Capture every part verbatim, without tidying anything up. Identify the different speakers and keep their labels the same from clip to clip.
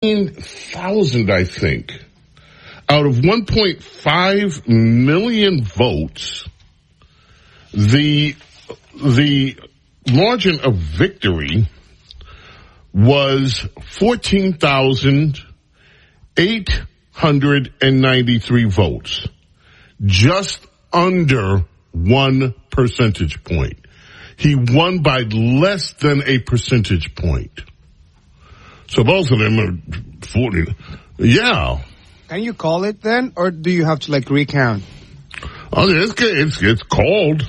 Speaker 1: thousand, I think, out of one point five million votes, the the margin of victory was fourteen thousand eight hundred ninety-three votes, just under one percentage point. He won by less than a percentage point. So both of them are forty. Yeah.
Speaker 2: Can you call it then, or do you have to like recount?
Speaker 1: Oh, it's it's it's called.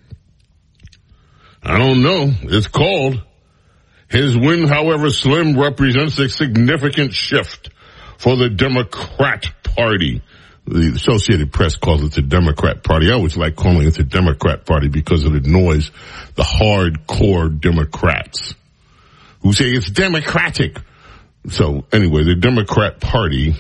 Speaker 1: I don't know. It's called. His win, however slim, represents a significant shift for the Democrat Party. The Associated Press calls it the Democrat Party. I always like calling it the Democrat Party because it annoys the hardcore Democrats who say it's democratic. So anyway, the Democrat Party.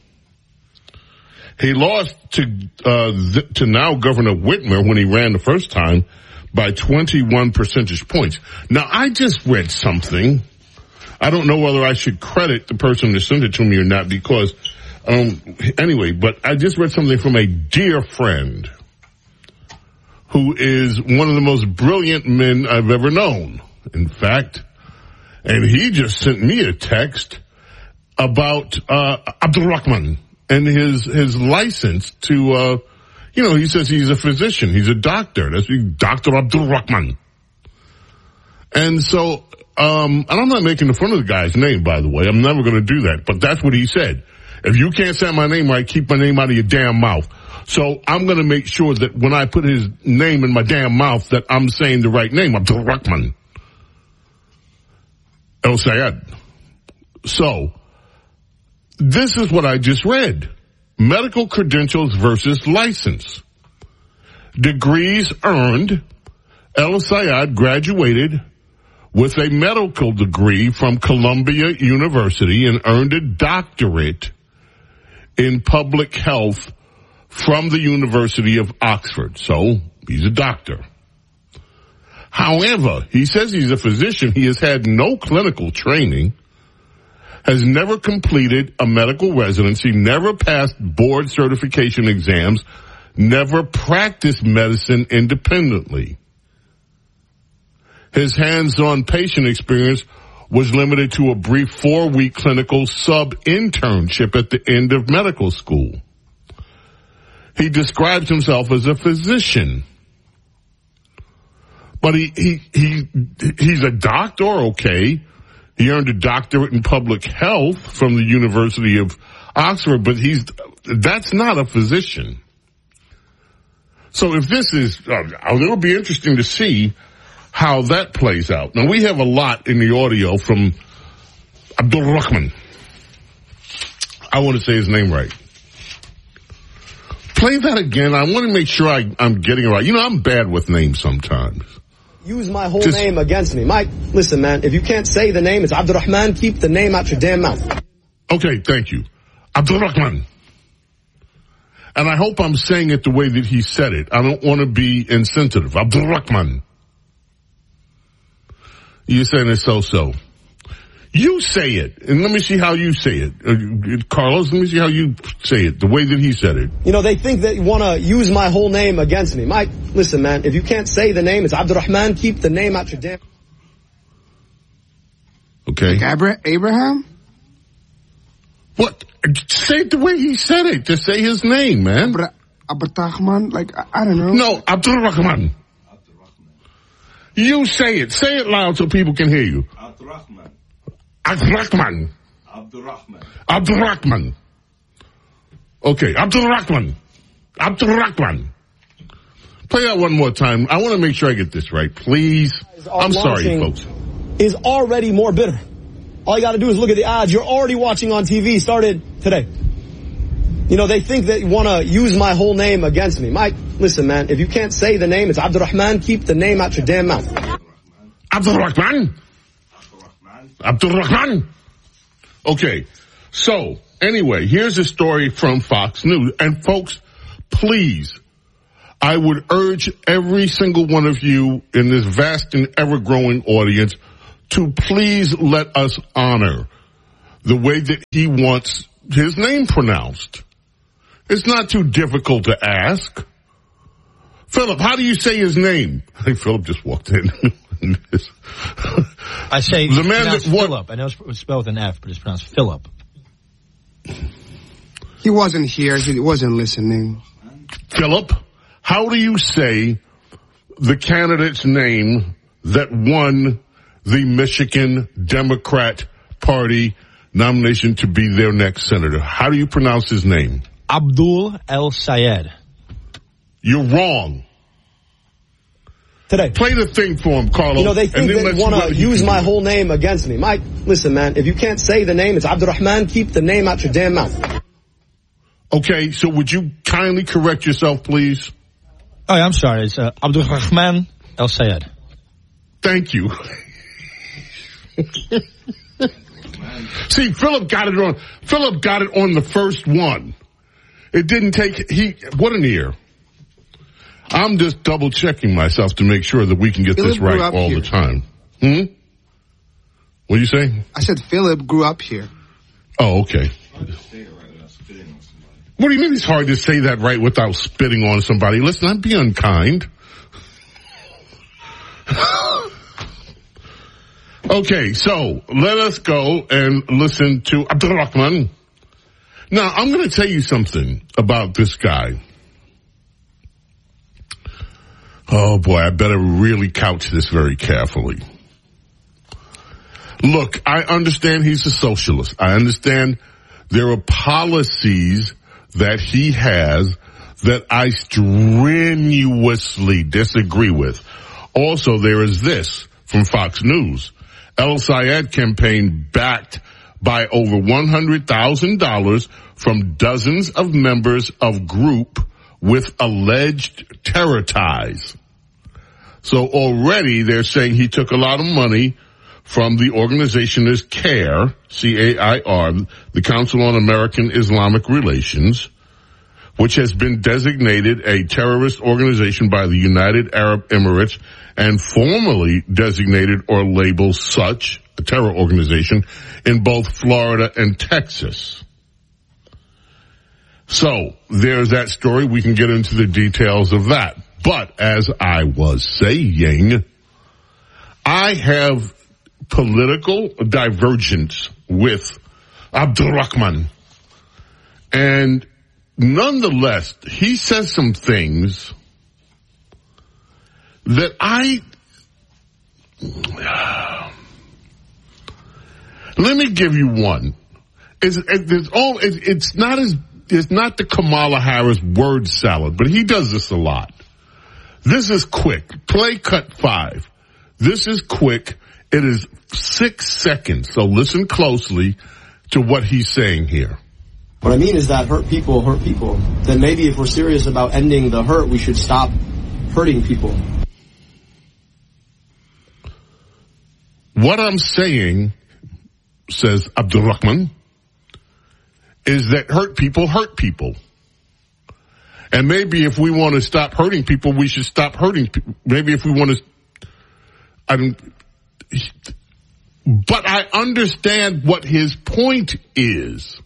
Speaker 1: He lost to uh, th- to now Governor Whitmer when he ran the first time by twenty-one percentage points. Now, I just read something. I don't know whether I should credit the person that sent it to me or not because, um, anyway, but I just read something from a dear friend who is one of the most brilliant men I've ever known, in fact. And he just sent me a text about uh Abdul Rahman and his his license to, uh you know, he says he's a physician. He's a doctor. That's Doctor Abdul Rahman. And so, um, and I'm not making fun of the guy's name, by the way. I'm never going to do that. But that's what he said. If you can't say my name right, keep my name out of your damn mouth. So I'm going to make sure that when I put his name in my damn mouth that I'm saying the right name, Abdul Rahman El Sayed. So, this is what I just read. Medical credentials versus license. Degrees earned. El Sayed graduated with a medical degree from Columbia University and earned a doctorate in public health from the University of Oxford. So, he's a doctor. However, he says he's a physician. He has had no clinical training, has never completed a medical residency, never passed board certification exams, never practiced medicine independently. His hands-on patient experience was limited to a brief four-week clinical sub-internship at the end of medical school. He describes himself as a physician. But he, he, he, he's a doctor, okay. He earned a doctorate in public health from the University of Oxford, but he's, that's not a physician. So if this is, uh, it'll be interesting to see how that plays out. Now we have a lot in the audio from Abdul Rahman. I want to say his name right. Play that again. I want to make sure I, I'm getting it right. You know, I'm bad with names sometimes.
Speaker 3: Use my whole Just, name against me. Mike, listen, man, if you can't say the name, it's Abdul Rahman, keep the name out your damn mouth.
Speaker 1: Okay, thank you. Abdul Rahman. And I hope I'm saying it the way that he said it. I don't want to be insensitive. Abdul Rahman. You're saying it's so-so. You say it, and let me see how you say it. Uh, Carlos, let me see how you say it, the way that he said it.
Speaker 3: You know, they think that you want to use my whole name against me. Mike, listen, man, if you can't say the name, it's Abdul Rahman, keep the name out your damn...
Speaker 1: Okay.
Speaker 2: Like Abra- Abraham?
Speaker 1: What? Say it the way he said it. Just say his name, man.
Speaker 2: Abra- Abdurrahman? Like, I, I don't know.
Speaker 1: No, Abdul Rahman. You say it. Say it loud so people can hear you.
Speaker 4: Abdul Rahman.
Speaker 1: Abdul Rahman.
Speaker 4: Abdul Rahman.
Speaker 1: Abdul Rahman. Okay, Abdul Rahman. Abdul Rahman. Play that one more time. I want to make sure I get this right, please. I'm sorry, folks.
Speaker 3: Is already more bitter. All you got to do is look at the odds. You're already watching on T V. Started today. You know, they think that you want to use my whole name against me. Mike, listen, man, if you can't say the name, it's Abdul Rahman, keep the name out your damn mouth.
Speaker 1: Abdul Rahman. Abdul Rahman. Okay, so anyway, here's a story from Fox News. And folks, please, I would urge every single one of you in this vast and ever-growing audience to please let us honor the way that he wants his name pronounced. It's not too difficult to ask. Philip, how do you say his name? I think Philip just walked in.
Speaker 5: I say
Speaker 1: the man
Speaker 5: pronounced
Speaker 1: that, what,
Speaker 5: Philip. I know it's spelled with an F, but it's pronounced Philip.
Speaker 2: He wasn't here. He wasn't listening.
Speaker 1: Philip, how do you say the candidate's name that won the Michigan Democrat Party nomination to be their next senator? How do you pronounce his name?
Speaker 5: Abdul El-Sayed.
Speaker 1: You're wrong.
Speaker 3: Today.
Speaker 1: Play the thing for him, Carlo.
Speaker 3: You know, they think they want to use my whole name against me. Mike, listen, man, if you can't say the name, it's Abdurrahman, keep the name out your damn mouth.
Speaker 1: Okay, so would you kindly correct yourself, please?
Speaker 5: Oh, yeah, I'm sorry. It's uh, Abdurrahman El-Sayed.
Speaker 1: Thank you. See, Philip got it on. Philip got it on the first one. It didn't take. He what an ear. I'm just double checking myself to make sure that we can get
Speaker 2: Philip
Speaker 1: this right all
Speaker 2: here.
Speaker 1: the time. Hmm. What do you say?
Speaker 2: I said Philip grew up here.
Speaker 1: Oh, okay. What do you mean it's hard to say that right without spitting on somebody? Listen, I'd be unkind. Okay, so let us go and listen to Abdurrahman. Now, I'm going to tell you something about this guy. Oh boy, I better really couch this very carefully. Look, I understand he's a socialist. I understand there are policies that he has that I strenuously disagree with. Also, there is this from Fox News. El-Sayed campaign backed by over one hundred thousand dollars from dozens of members of group with alleged terror ties. So already they're saying he took a lot of money from the organization as CAIR, C A I R, the Council on American Islamic Relations, which has been designated a terrorist organization by the United Arab Emirates and formally designated or labeled such a terror organization in both Florida and Texas. So there's that story. We can get into the details of that. But as I was saying, I have political divergence with Abdurrahman. And nonetheless, he says some things that I, let me give you one. It's, it's, all, it's not as, it's not the Kamala Harris word salad, but he does this a lot. This is quick. Play cut five. This is quick. It is six seconds. So listen closely to what he's saying here.
Speaker 3: What I mean is that hurt people hurt people. Then maybe if we're serious about ending the hurt, we should stop hurting people.
Speaker 1: What I'm saying, says Abdurrahman, is that hurt people hurt people. And maybe if we want to stop hurting people, we should stop hurting people. Maybe if we want to, I don't, but I understand what his point is.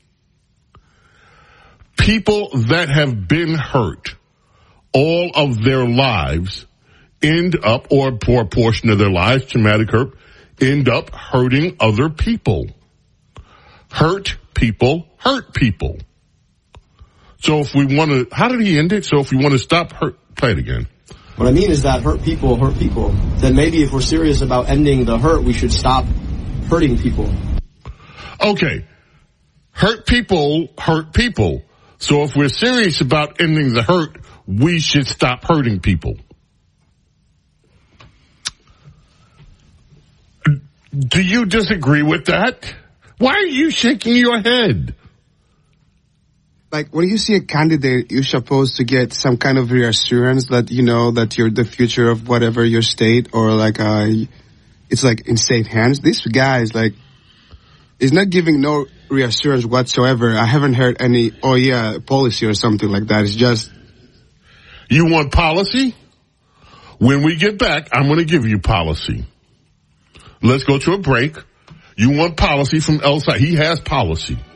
Speaker 1: People that have been hurt all of their lives end up, or for a portion of their lives, traumatic hurt, end up hurting other people. Hurt people hurt people. So if we want to, how did he end it? So if we want to stop hurt, play it again.
Speaker 3: What I mean is that hurt people hurt people. Then maybe if we're serious about ending the hurt, we should stop hurting people.
Speaker 1: Okay. Hurt people hurt people. So if we're serious about ending the hurt, we should stop hurting people. Do you disagree with that? Why are you shaking your head?
Speaker 2: Like, when you see a candidate, you're supposed to get some kind of reassurance that, you know, that you're the future of whatever your state, or like, uh, it's like in safe hands. This guy is like, is not giving no reassurance whatsoever. I haven't heard any, oh yeah, policy or something like that. It's just.
Speaker 1: You want policy? When we get back, I'm going to give you policy. Let's go to a break. You want policy from El Said. He has policy.